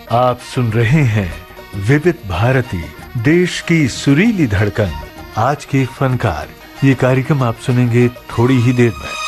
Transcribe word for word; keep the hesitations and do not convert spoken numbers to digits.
आप सुन रहे हैं विविध भारती, देश की सुरीली धड़कन। आज के फनकार, ये कार्यक्रम आप सुनेंगे थोड़ी ही देर में।